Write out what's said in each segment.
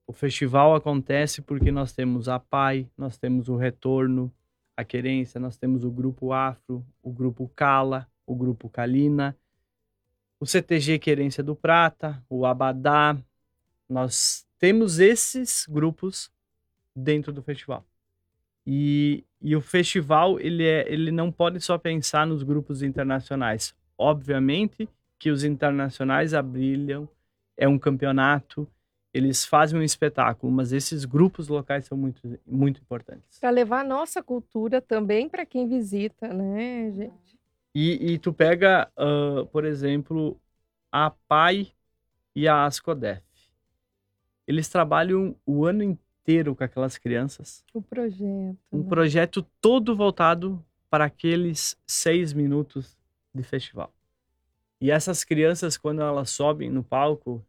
O festival acontece porque nós temos a PAI, nós temos o Retorno, a Querência, nós temos o Grupo Afro, o Grupo Cala, o Grupo Calina, o CTG Querência do Prata, o Abadá. Nós temos esses grupos dentro do festival. E o festival, ele não pode só pensar nos grupos internacionais. Obviamente que os internacionais abrilham, é um campeonato, eles fazem um espetáculo, mas esses grupos locais são muito, muito importantes. Para levar a nossa cultura também para quem visita, né, gente? E tu pega, por exemplo, a PAI e a Ascodef. Eles trabalham o ano inteiro com aquelas crianças. O projeto. Um né? projeto todo voltado para aqueles 6 minutos de festival. E essas crianças, quando elas sobem no palco,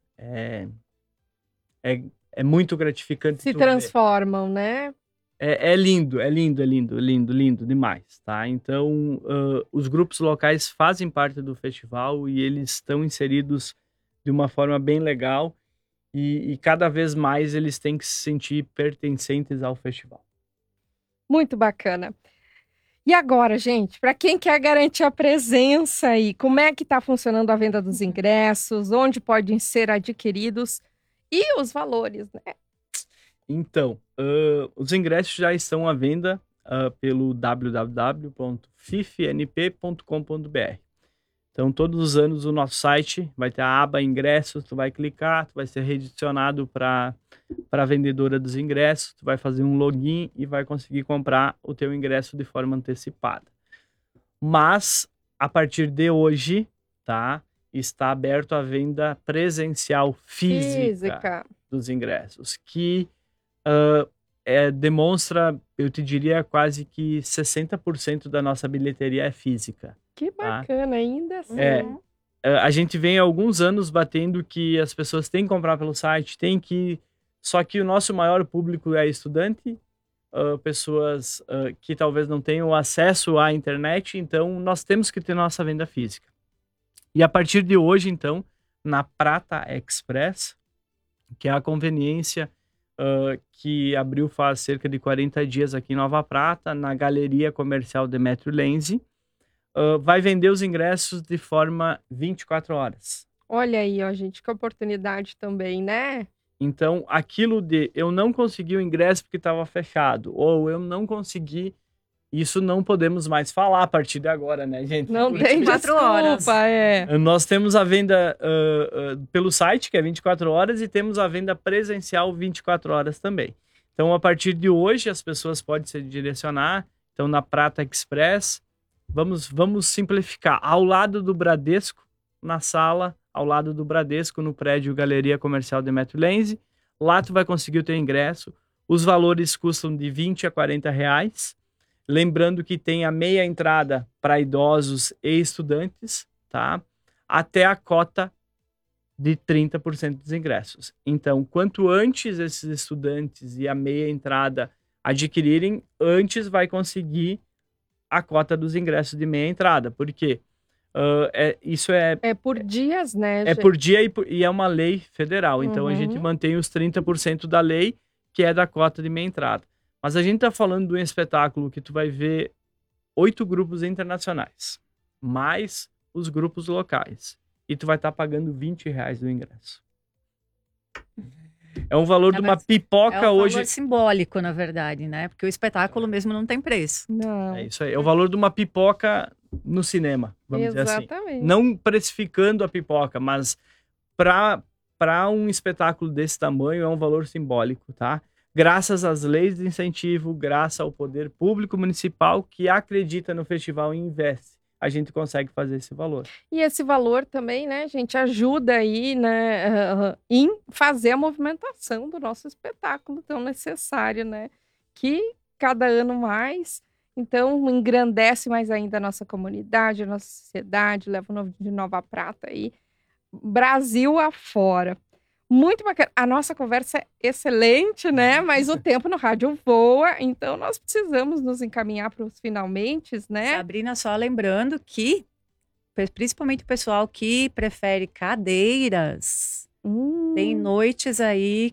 é muito gratificante. Se tu ver. transformam, né? É lindo, é lindo, é lindo, lindo, lindo demais, tá? Então, os grupos locais fazem parte do festival e eles estão inseridos de uma forma bem legal e cada vez mais eles têm que se sentir pertencentes ao festival. Muito bacana. E agora, gente, para quem quer garantir a presença aí, como é que está funcionando a venda dos ingressos, onde podem ser adquiridos e os valores, né? Então, os ingressos já estão à venda pelo www.fifnp.com.br. Então, todos os anos o nosso site vai ter a aba ingressos, tu vai clicar, tu vai ser redirecionado para a vendedora dos ingressos, tu vai fazer um login e vai conseguir comprar o teu ingresso de forma antecipada. Mas, a partir de hoje, tá, está aberto a venda presencial física dos ingressos, que demonstra, eu te diria, quase que 60% da nossa bilheteria é física. Que bacana, ainda assim. A gente vem há alguns anos batendo que as pessoas têm que comprar pelo site, só que o nosso maior público é estudante, pessoas que talvez não tenham acesso à internet, então nós temos que ter nossa venda física. E a partir de hoje, então, na Prata Express, que é a conveniência que abriu faz cerca de 40 dias aqui em Nova Prata, na Galeria Comercial Demetrio Lenzi, vai vender os ingressos de forma 24 horas. Olha aí, ó, gente, que oportunidade também, né? Então, aquilo de eu não consegui o ingresso porque estava fechado, ou eu não consegui, isso não podemos mais falar a partir de agora, né, gente? Não Porque tem desculpa, nós temos a venda pelo site, que é 24 horas, e temos a venda presencial 24 horas também. Então, a partir de hoje, as pessoas podem se direcionar. Então, na Prata Express, vamos simplificar. Ao lado do Bradesco, na sala, ao lado do Bradesco, no prédio Galeria Comercial Demetrio Lenzi. Lá tu vai conseguir o teu ingresso. Os valores custam de 20 a 40 reais. Lembrando que tem a meia entrada para idosos e estudantes, tá? Até a cota de 30% dos ingressos. Então, quanto antes esses estudantes e a meia entrada adquirirem, antes vai conseguir a cota dos ingressos de meia entrada. Por quê? Isso é por dias, né, gente? Por dia e é uma lei federal. Então, a gente Uhum. mantém os 30% da lei, que é da cota de meia entrada. Mas a gente tá falando de um espetáculo que tu vai ver 8 grupos internacionais, mais os grupos locais. E tu vai estar pagando 20 reais do ingresso. É um valor de uma pipoca hoje. É um valor simbólico, na verdade, né? Porque o espetáculo mesmo não tem preço. Não. É isso aí. É o valor de uma pipoca no cinema, vamos dizer assim. Não precificando a pipoca, mas para um espetáculo desse tamanho é um valor simbólico, tá? Graças às leis de incentivo, graças ao poder público municipal que acredita no festival e investe, a gente consegue fazer esse valor. E esse valor também, né, gente, ajuda aí, né, em fazer a movimentação do nosso espetáculo tão necessário, né, que cada ano mais, então engrandece mais ainda a nossa comunidade, a nossa sociedade, leva o nome de Nova Prata aí, Brasil afora. Muito bacana. A nossa conversa é excelente, né? Mas o tempo no rádio voa, então nós precisamos nos encaminhar para os finalmente, né? Sabrina, só lembrando que, principalmente o pessoal que prefere cadeiras, tem noites aí